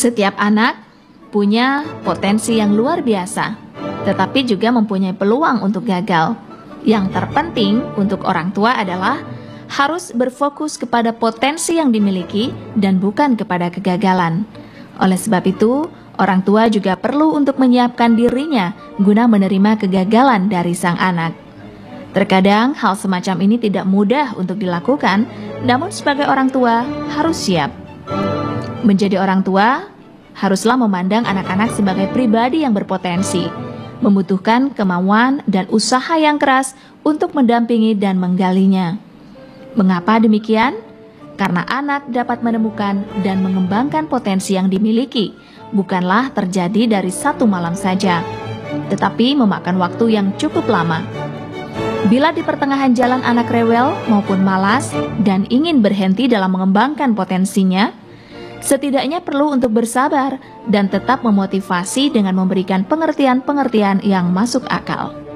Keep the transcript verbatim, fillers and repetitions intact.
Setiap anak punya potensi yang luar biasa, tetapi juga mempunyai peluang untuk gagal. Yang terpenting untuk orang tua adalah harus berfokus kepada potensi yang dimiliki dan bukan kepada kegagalan. Oleh sebab itu, orang tua juga perlu untuk menyiapkan dirinya guna menerima kegagalan dari sang anak. Terkadang hal semacam ini tidak mudah untuk dilakukan, namun sebagai orang tua harus siap. Menjadi orang tua haruslah memandang anak-anak sebagai pribadi yang berpotensi, membutuhkan kemauan dan usaha yang keras untuk mendampingi dan menggalinya. Mengapa demikian? Karena anak dapat menemukan dan mengembangkan potensi yang dimiliki, bukanlah terjadi dari satu malam saja, tetapi memakan waktu yang cukup lama. Bila di pertengahan jalan anak rewel maupun malas dan ingin berhenti dalam mengembangkan potensinya, setidaknya perlu untuk bersabar dan tetap memotivasi dengan memberikan pengertian-pengertian yang masuk akal.